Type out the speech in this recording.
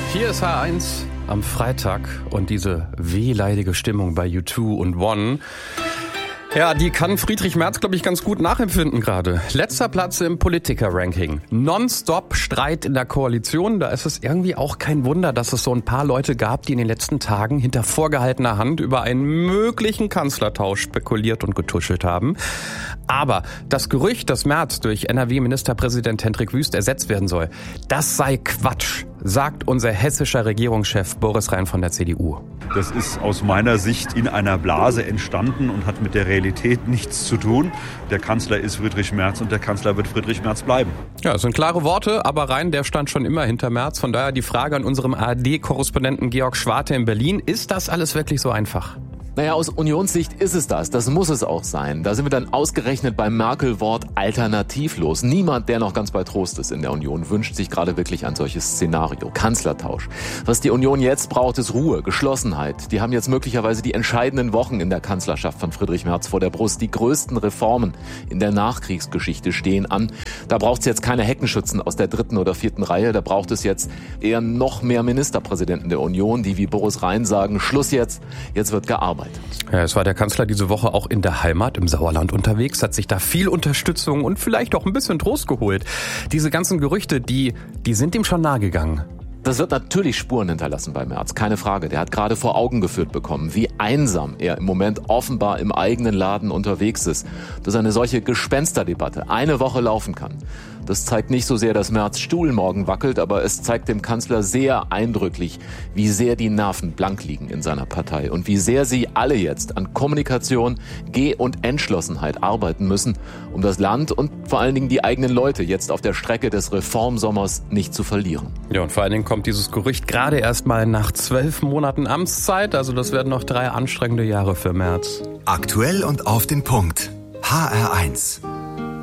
Hier ist H1 am Freitag und diese wehleidige Stimmung bei U2 und One. Ja, die kann Friedrich Merz, glaube ich, ganz gut nachempfinden gerade. Letzter Platz im Politiker-Ranking. Non-stop Streit in der Koalition. Da ist es irgendwie auch kein Wunder, dass es so ein paar Leute gab, die in den letzten Tagen hinter vorgehaltener Hand über einen möglichen Kanzlertausch spekuliert und getuschelt haben. Aber das Gerücht, dass Merz durch NRW-Ministerpräsident Hendrik Wüst ersetzt werden soll, das sei Quatsch, sagt unser hessischer Regierungschef Boris Rhein von der CDU. Das ist aus meiner Sicht in einer Blase entstanden und hat mit der Realität nichts zu tun. Der Kanzler ist Friedrich Merz und der Kanzler wird Friedrich Merz bleiben. Ja, das sind klare Worte, aber Rhein, der stand schon immer hinter Merz. Von daher die Frage an unserem ARD-Korrespondenten Georg Schwarte in Berlin. Ist das alles wirklich so einfach? Naja, aus Unionssicht ist es das. Das muss es auch sein. Da sind wir dann ausgerechnet beim Merkel-Wort alternativlos. Niemand, der noch ganz bei Trost ist in der Union, wünscht sich gerade wirklich ein solches Szenario. Kanzlertausch. Was die Union jetzt braucht, ist Ruhe, Geschlossenheit. Die haben jetzt möglicherweise die entscheidenden Wochen in der Kanzlerschaft von Friedrich Merz vor der Brust. Die größten Reformen in der Nachkriegsgeschichte stehen an. Da braucht es jetzt keine Heckenschützen aus der 3. oder 4. Reihe. Da braucht es jetzt eher noch mehr Ministerpräsidenten der Union, die wie Boris Rhein sagen, Schluss jetzt wird gearbeitet. Ja, es war der Kanzler diese Woche auch in der Heimat, im Sauerland unterwegs, hat sich da viel Unterstützung und vielleicht auch ein bisschen Trost geholt. Diese ganzen Gerüchte, die sind ihm schon nahegegangen. Das wird natürlich Spuren hinterlassen bei Merz, keine Frage. Der hat gerade vor Augen geführt bekommen, wie einsam er im Moment offenbar im eigenen Laden unterwegs ist, dass eine solche Gespensterdebatte eine Woche laufen kann. Das zeigt nicht so sehr, dass Merz Stuhl morgen wackelt, aber es zeigt dem Kanzler sehr eindrücklich, wie sehr die Nerven blank liegen in seiner Partei und wie sehr sie alle jetzt an Kommunikation, Geh- und Entschlossenheit arbeiten müssen, um das Land und vor allen Dingen die eigenen Leute jetzt auf der Strecke des Reformsommers nicht zu verlieren. Ja, und vor allen Dingen kommt dieses Gerücht gerade erst mal nach 12 Monaten Amtszeit. Also das werden noch 3 anstrengende Jahre für Merz. Aktuell und auf den Punkt. HR1.